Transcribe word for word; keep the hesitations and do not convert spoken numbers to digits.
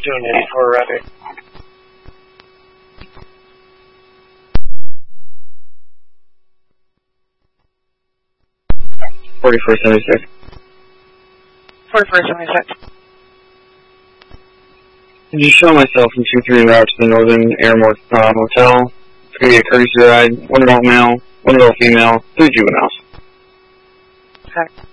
Doing eighty-four ready. Forty-four seventy-six. Forty-four seventy-six. Did you show myself in two three route to the Northern Airmore uh, Hotel? It's gonna be a courtesy ride. One adult male, one adult female, three juveniles. Okay.